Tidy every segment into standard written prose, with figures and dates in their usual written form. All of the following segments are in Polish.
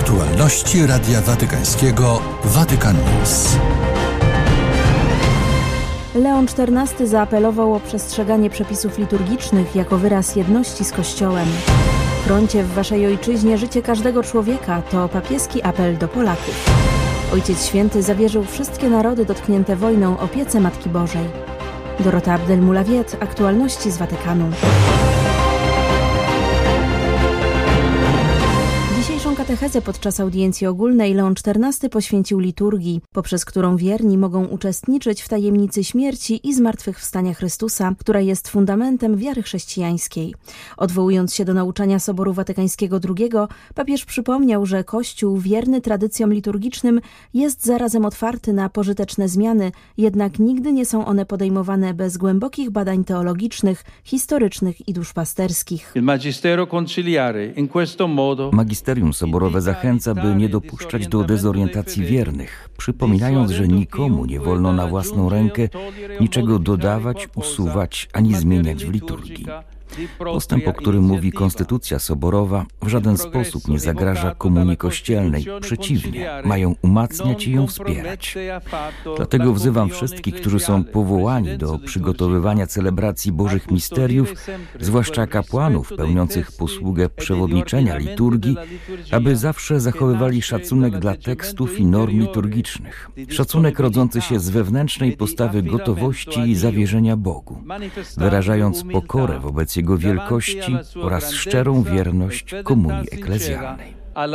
Aktualności Radia Watykańskiego Vatican News. Leon XIV zaapelował o przestrzeganie przepisów liturgicznych jako wyraz jedności z Kościołem. Chrońcie w waszej ojczyźnie życie każdego człowieka, to papieski apel do Polaków. Ojciec Święty zawierzył wszystkie narody dotknięte wojną opiece Matki Bożej. Dorota Abdelmoulawiet, aktualności z Watykanu. Dzisiejszą katechezę podczas audiencji ogólnej Leon XIV poświęcił liturgii, poprzez którą wierni mogą uczestniczyć w tajemnicy śmierci i zmartwychwstania Chrystusa, która jest fundamentem wiary chrześcijańskiej. Odwołując się do nauczania Soboru Watykańskiego II, papież przypomniał, że Kościół wierny tradycjom liturgicznym jest zarazem otwarty na pożyteczne zmiany, jednak nigdy nie są one podejmowane bez głębokich badań teologicznych, historycznych i duszpasterskich. Magisterium soborowe zachęca, by nie dopuszczać do dezorientacji wiernych, przypominając, że nikomu nie wolno na własną rękę niczego dodawać, usuwać ani zmieniać w liturgii. Postęp, o którym mówi Konstytucja Soborowa, w żaden sposób nie zagraża komunii kościelnej. Przeciwnie, mają umacniać i ją wspierać. Dlatego wzywam wszystkich, którzy są powołani do przygotowywania celebracji Bożych Misteriów, zwłaszcza kapłanów pełniących posługę przewodniczenia liturgii, aby zawsze zachowywali szacunek dla tekstów i norm liturgicznych. Szacunek rodzący się z wewnętrznej postawy gotowości i zawierzenia Bogu, wyrażając pokorę wobec Jego wielkości oraz szczerą wierność komunii eklezjalnej.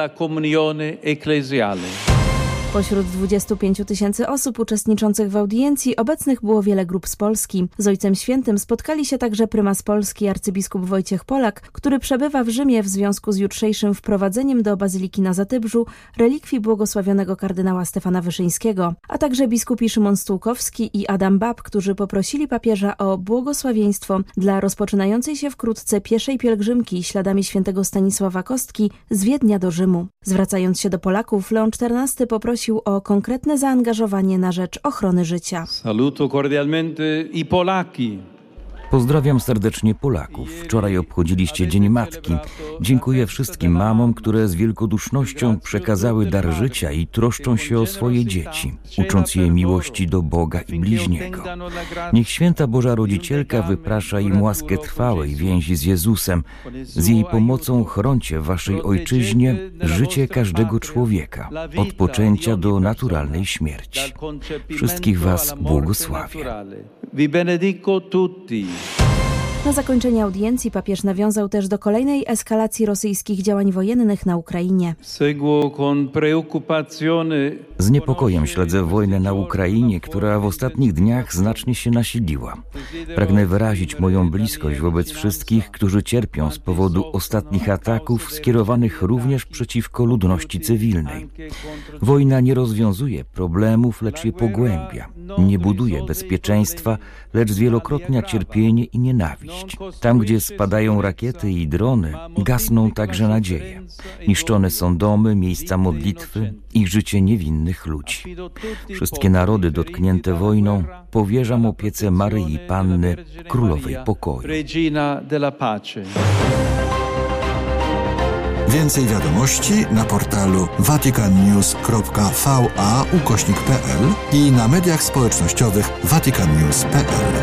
Pośród 25 000 osób uczestniczących w audiencji obecnych było wiele grup z Polski. Z Ojcem Świętym spotkali się także prymas Polski arcybiskup Wojciech Polak, który przebywa w Rzymie w związku z jutrzejszym wprowadzeniem do Bazyliki na Zatybrzu relikwii błogosławionego kardynała Stefana Wyszyńskiego, a także biskupi Szymon Stułkowski i Adam Bab, którzy poprosili papieża o błogosławieństwo dla rozpoczynającej się wkrótce pieszej pielgrzymki śladami świętego Stanisława Kostki z Wiednia do Rzymu. Zwracając się do Polaków, Leon XIV poprosił o konkretne zaangażowanie na rzecz ochrony życia. Saluto cordialmente i Polaki. Pozdrawiam serdecznie Polaków. Wczoraj obchodziliście Dzień Matki. Dziękuję wszystkim mamom, które z wielkodusznością przekazały dar życia i troszczą się o swoje dzieci, ucząc je miłości do Boga i bliźniego. Niech Święta Boża Rodzicielka wyprasza im łaskę trwałej więzi z Jezusem. Z jej pomocą chrońcie w waszej ojczyźnie życie każdego człowieka, od poczęcia do naturalnej śmierci. Wszystkich was błogosławię. Vi benedico tutti. Na zakończenie audiencji papież nawiązał też do kolejnej eskalacji rosyjskich działań wojennych na Ukrainie. Z niepokojem śledzę wojnę na Ukrainie, która w ostatnich dniach znacznie się nasiliła. Pragnę wyrazić moją bliskość wobec wszystkich, którzy cierpią z powodu ostatnich ataków skierowanych również przeciwko ludności cywilnej. Wojna nie rozwiązuje problemów, lecz je pogłębia. Nie buduje bezpieczeństwa, lecz zwielokrotnia cierpienie i nienawiść. Tam, gdzie spadają rakiety i drony, gasną także nadzieje. Niszczone są domy, miejsca modlitwy i życie niewinnych ludzi. Wszystkie narody dotknięte wojną powierzam opiece Maryi Panny, Królowej Pokoju. Więcej wiadomości na portalu vaticannews.va/pl i na mediach społecznościowych vaticannews.pl.